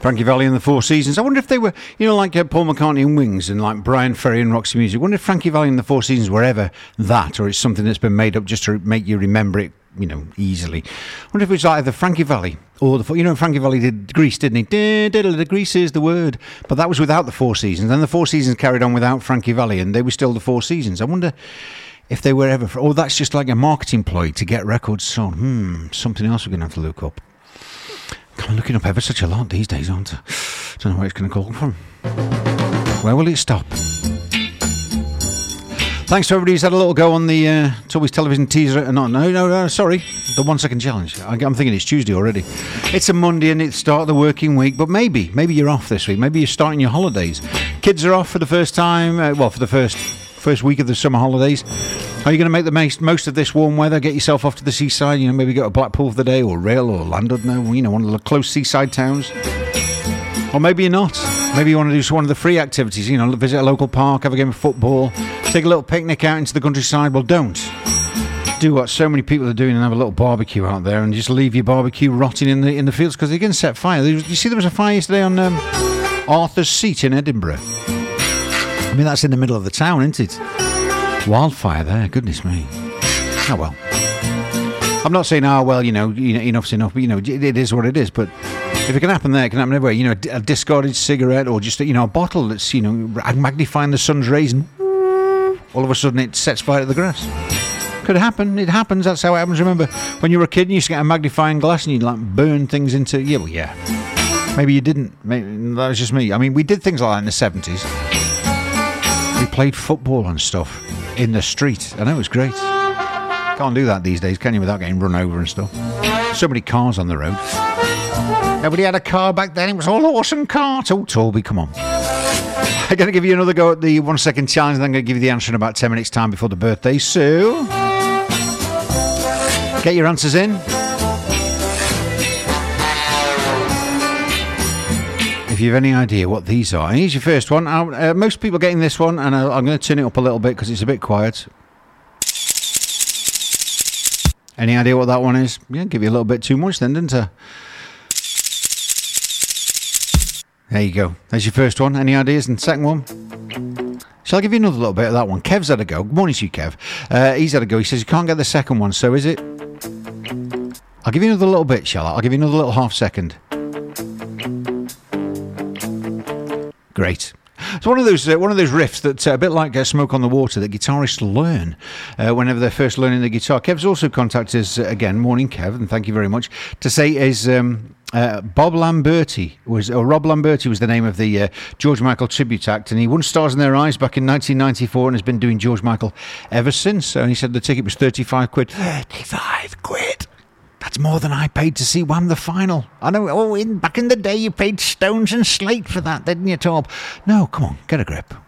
Frankie Valli and the Four Seasons. I wonder if they were, like Paul McCartney and Wings and like Brian Ferry and Roxy Music. I wonder if Frankie Valli and the Four Seasons were ever that, or it's something that's been made up just to make you remember it, easily. I wonder if it was either Frankie Valli or Frankie Valli did Grease, didn't he? The Grease is the word. But that was without the Four Seasons. And the Four Seasons carried on without Frankie Valli, and they were still the Four Seasons. I wonder if they were ever... Oh, that's just like a marketing ploy to get records sold. Something else we're going to have to look up. I'm looking up ever such a lot these days, aren't I? Don't know where it's going to come from. Where will it stop? Thanks to everybody who's had a little go on the Toby's television teaser. No, sorry. The 1 second challenge. I'm thinking it's Tuesday already. It's a Monday and it's the start of the working week, but maybe you're off this week. Maybe you're starting your holidays. Kids are off for the first time, for the first week of the summer holidays. Are you going to make the most of this warm weather? Get yourself off to the seaside, maybe go to Blackpool for the day, or Rail, or Llandudno, one of the close seaside towns. Or maybe you're not. Maybe you want to do one of the free activities, visit a local park, have a game of football, take a little picnic out into the countryside. Well, don't. Do what so many people are doing and have a little barbecue out there and just leave your barbecue rotting in the fields because they're going to set fire. You see there was a fire yesterday on Arthur's Seat in Edinburgh. I mean, that's in the middle of the town, isn't it? Wildfire there, goodness me. Oh well. I'm not saying, enough's enough, but it is what it is. But if it can happen there, it can happen everywhere. A discarded cigarette or just a bottle that's magnifying the sun's rays, and all of a sudden it sets fire to the grass. Could happen. It happens. That's how it happens. Remember when you were a kid and you used to get a magnifying glass and you'd burn things into. Yeah. Maybe you didn't. Maybe that was just me. I mean, we did things like that in the 70s. We played football and stuff in the street, and it was great. Can't do that these days, can you, without getting run over and stuff? So many cars on the road. Nobody had a car back then. It was all horse and cart. Oh, Toby, come on. I'm going to give you another go at the 1 second challenge, and then I'm going to give you the answer in about 10 minutes' time before the birthday. So, get your answers in. If you have any idea what these are. And here's your first one. Most people getting this one, and I'm going to turn it up a little bit because it's a bit quiet. Any idea what that one is? Yeah, give you a little bit too much then, didn't I? There you go. There's your first one. Any ideas? And second one? Shall I give you another little bit of that one? Kev's had a go. Good morning to you, Kev. He's had a go. He says you can't get the second one, so is it? I'll give you another little bit, shall I? I'll give you another little half second. Great. It's one of those riffs that's a bit like Smoke on the Water that guitarists learn whenever they're first learning the guitar. Kev's also contacted us again, morning Kev, and thank you very much, to say is Rob Lamberti was the name of the George Michael tribute act, and he won Stars in Their Eyes back in 1994 and has been doing George Michael ever since. And he said the ticket was 35 quid. 35 quid! That's more than I paid to see Wham! The final. I know, back in the day you paid stones and slate for that, didn't you, Torb? No, come on, get a grip.